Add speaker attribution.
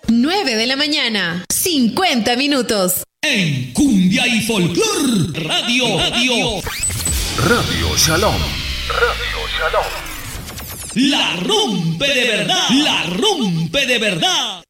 Speaker 1: 9 de la mañana, 50 minutos.
Speaker 2: En Cumbia y Folclor Radio
Speaker 3: Shalom.
Speaker 2: La rompe de verdad.